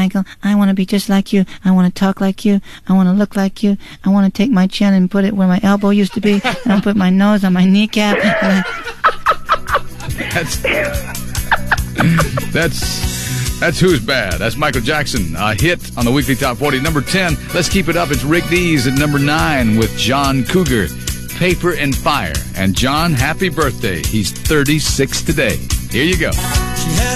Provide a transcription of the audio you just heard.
Michael, I want to be just like you. I want to talk like you. I want to look like you. I want to take my chin and put it where my elbow used to be. And I'll put my nose on my kneecap. That's Who's Bad. That's Michael Jackson. A hit on the Weekly Top 40. Number 10, let's keep it up. It's Rick Dees at number 9 with John Cougar. Paper and Fire. And John, happy birthday. He's 36 today. Here you go.